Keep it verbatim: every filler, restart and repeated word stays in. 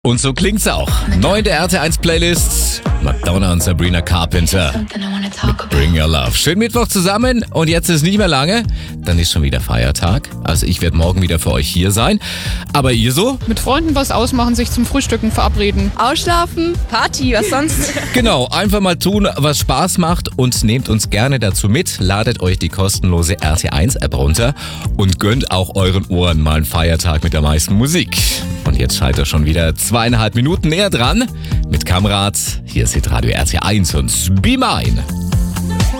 Und so klingt's auch. Neu in der R T eins Playlist. Madonna und Sabrina Carpenter. Bring Your Love. Schönen Mittwoch zusammen. Und jetzt ist nicht mehr lange. Dann ist schon wieder Feiertag. Also ich werde morgen wieder für euch hier sein. Aber ihr so? Mit Freunden was ausmachen, sich zum Frühstücken verabreden. Ausschlafen, Party, was sonst? Genau, einfach mal tun, was Spaß macht. Und nehmt uns gerne dazu mit. Ladet euch die kostenlose R T eins App runter. Und gönnt auch euren Ohren mal einen Feiertag mit der meisten Musik. Und jetzt seid ihr schon wieder zweieinhalb Minuten näher dran mit Kamrat. Hier ist Radio R T eins und Be Mine.